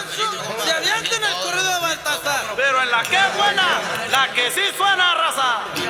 Se avienten el corrido de Baltasar. Pero en la que es buena, la que sí suena, raza.